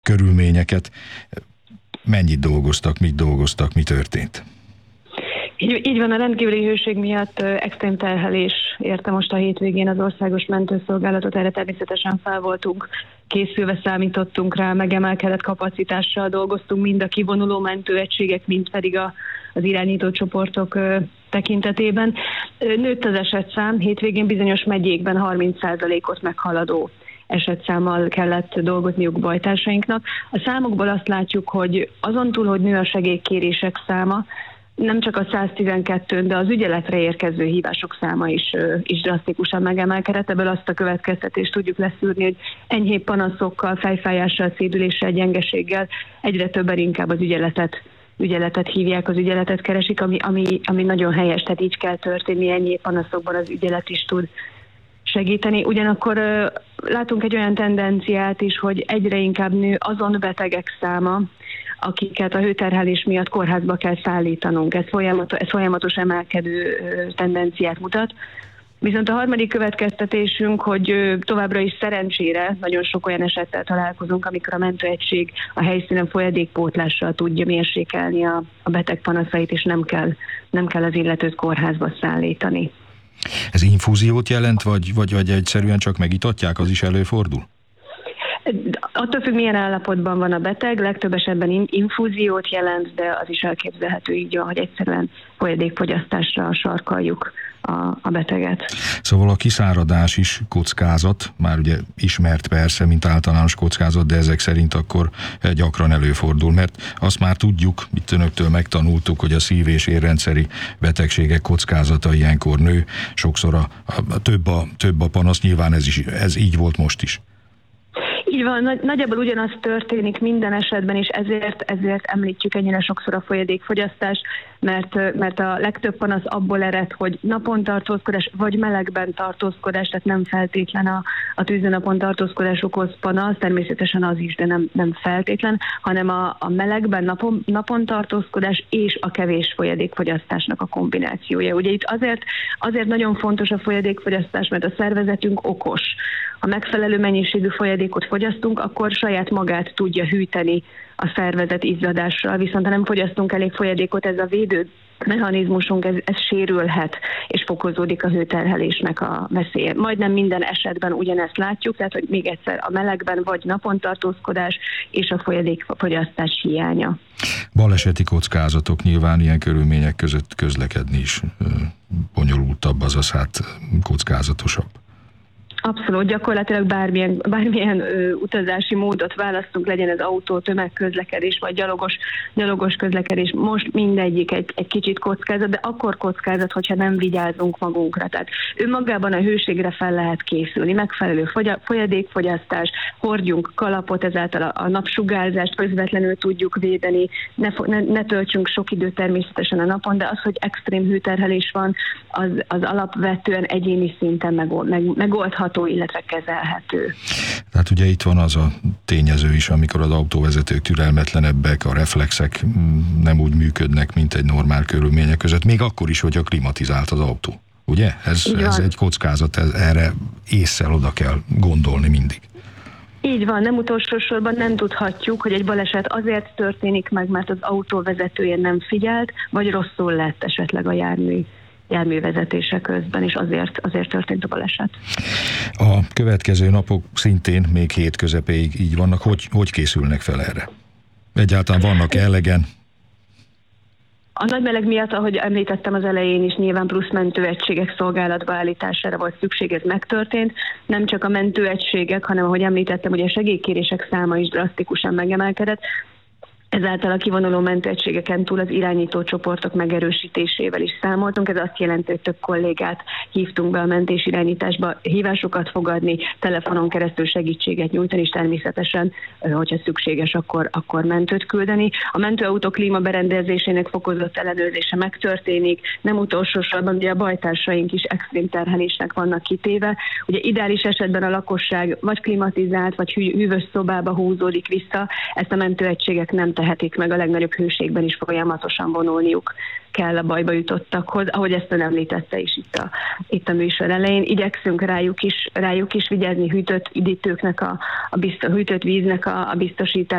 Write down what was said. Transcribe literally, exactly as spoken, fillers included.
körülményeket. Mennyit dolgoztak, mit dolgoztak, mi történt? Így, így van, a rendkívüli hőség miatt extrém terhelés érte most a hétvégén az országos mentőszolgálatot, erre természetesen fel voltunk készülve, számítottunk rá, megemelkedett kapacitással dolgoztunk mind a kivonuló mentőegységek, mind pedig a, az irányító csoportok tekintetében. Nőtt az esetszám, hétvégén bizonyos megyékben harminc százalékot meghaladó esetszámmal kellett dolgozniuk bajtársainknak. A számokból azt látjuk, hogy azon túl, hogy nő a segélykérések száma, nem csak a száztizenkettőn, de az ügyeletre érkező hívások száma is, is drasztikusan megemelkedett. Ebből azt a következtetést tudjuk leszűrni, hogy enyhébb panaszokkal, fejfájással, szédüléssel, gyengeséggel egyre többen inkább az ügyeletet, ügyeletet hívják, az ügyeletet keresik, ami, ami, ami nagyon helyes, tehát így kell történni, enyhébb panaszokban az ügyelet is tud segíteni. Ugyanakkor uh, látunk egy olyan tendenciát is, hogy egyre inkább nő azon betegek száma, akiket a hőterhelés miatt kórházba kell szállítanunk. Ez folyamatos, ez folyamatos emelkedő tendenciát mutat. Viszont a harmadik következtetésünk, hogy továbbra is szerencsére nagyon sok olyan esettel találkozunk, amikor a mentőegység a helyszínen folyadékpótlással tudja mérsékelni a, a beteg panaszait, és nem kell, nem kell az illetőt kórházba szállítani. Ez infúziót jelent, vagy, vagy, vagy egyszerűen csak megitatják, az is előfordul? Attól függ, milyen állapotban van a beteg, legtöbb esetben infúziót jelent, de az is elképzelhető így, hogy egyszerűen folyadékfogyasztásra sarkaljuk a, a beteget. Szóval a kiszáradás is kockázat, már ugye ismert persze, mint általános kockázat, de ezek szerint akkor gyakran előfordul, mert azt már tudjuk, itt önöktől megtanultuk, hogy a szív- és érrendszeri betegségek kockázata ilyenkor nő, sokszor a, a, több, a, több a panasz, nyilván ez, is, ez így volt most is. Így van, nagyjából ugyanaz történik minden esetben, és ezért, ezért említjük ennyire sokszor a folyadékfogyasztást, mert, mert a legtöbb panasz abból ered, hogy napon tartózkodás, vagy melegben tartózkodás, tehát nem feltétlen a, a tűznapon tartózkodás okoz panasz, természetesen az is, de nem, nem feltétlen, hanem a, a melegben napon, napon tartózkodás és a kevés folyadékfogyasztásnak a kombinációja. Ugye itt azért, azért nagyon fontos a folyadékfogyasztás, mert a szervezetünk okos. Ha megfelelő mennyiségű folyadékot fogyasztunk, akkor saját magát tudja hűteni a szervezet izzadással, viszont ha nem fogyasztunk elég folyadékot, ez a védő mechanizmusunk, ez, ez sérülhet, és fokozódik a hőterhelésnek a veszélye. Majdnem minden esetben ugyanezt látjuk, tehát hogy még egyszer a melegben vagy napontartózkodás és a folyadékfogyasztás hiánya. Baleseti kockázatok, nyilván ilyen körülmények között közlekedni is bonyolultabb, azaz hát kockázatosabb. Abszolút, gyakorlatilag bármilyen, bármilyen ö, utazási módot választunk, legyen ez autó, tömegközlekedés, vagy gyalogos, gyalogos közlekedés, most mindegyik egy, egy kicsit kockázat, de akkor kockázat, hogyha nem vigyázunk magunkra. Tehát önmagában a hőségre fel lehet készülni, megfelelő folyadékfogyasztás, hordjunk kalapot, ezáltal a, a napsugárzást közvetlenül tudjuk védeni, ne, ne, ne töltsünk sok időt természetesen a napon, de az, hogy extrém hőterhelés van, az, az alapvetően egyéni szinten megold, meg, megoldható, illetve kezelhető. Tehát ugye itt van az a tényező is, amikor az autóvezetők türelmetlenebbek, a reflexek nem úgy működnek, mint egy normál körülmények között, még akkor is, hogyha klimatizált az autó. Ugye? Ez, ez egy kockázat, ez, erre ésszel oda kell gondolni mindig. Így van, nem utolsó sorban nem tudhatjuk, hogy egy baleset azért történik meg, mert az autóvezetője nem figyelt, vagy rosszul lett esetleg a jármű. járművezetése közben, és azért, azért történt a baleset. A következő napok szintén még hét közepéig így vannak. Hogy, hogy készülnek fel erre? Egyáltalán vannak elegen? A nagy meleg miatt, ahogy említettem az elején is, nyilván plusz mentőegységek szolgálatba állítására volt szükség, ez megtörtént. Nem csak a mentőegységek, hanem ahogy említettem, hogy a segélykérések száma is drasztikusan megemelkedett. Ezáltal a kivonuló mentőegységeken túl az irányító csoportok megerősítésével is számoltunk. Ez azt jelenti, hogy több kollégát hívtunk be a mentésirányításba, hívásokat fogadni, telefonon keresztül segítséget nyújtani, és természetesen, hogyha szükséges, akkor, akkor mentőt küldeni. A mentőautó klímaberendezésének fokozott ellenőrzése megtörténik. Nem utolsó sorban ugye a bajtársaink is extrém terhelésnek vannak kitéve. Ugye ideális esetben a lakosság vagy klimatizált, vagy hűvös szobába húzódik vissza. Ezt a mentőegységek nem tehetik meg, a legnagyobb hőségben is folyamatosan vonulniuk kell a bajba jutottakhoz, ahogy ezt ön említette is itt a, itt a műsor elején. Igyekszünk rájuk is, rájuk is vigyázni, hűtött üdítőknek, a, a, biztos, hűtött víznek a, a biztosítását,